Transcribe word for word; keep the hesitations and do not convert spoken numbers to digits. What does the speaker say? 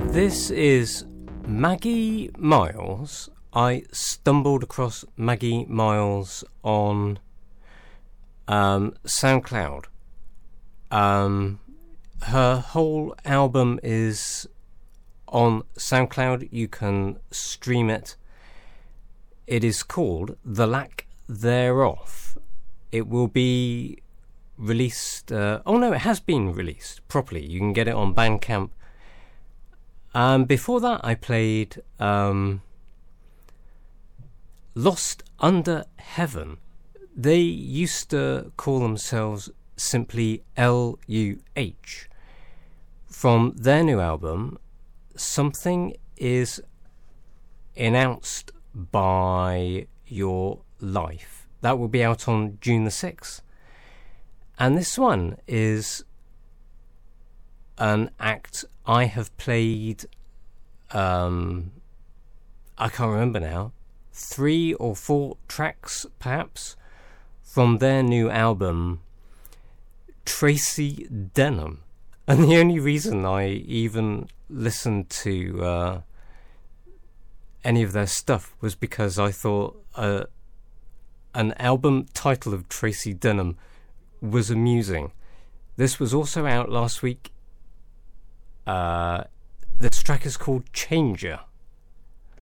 This is Maggie Miles. I stumbled across Maggie Miles on um, SoundCloud. Um, her whole album is on SoundCloud. You can stream it. It is called The Lack Thereof. It will be released... Uh, oh no, it has been released properly. You can get it on Bandcamp. Um, before that, I played um, Lost Under Heaven. They used to call themselves simply L U H. From their new album, Something Is Announced by Your Life. That will be out on June the sixth. And this one is an act I have played, um, I can't remember now, three or four tracks perhaps, from their new album, Tracy Denham. And the only reason I even listened to uh, any of their stuff was because I thought uh, an album title of Tracy Denham was amusing. This was also out last week. Uh, this track is called Changer.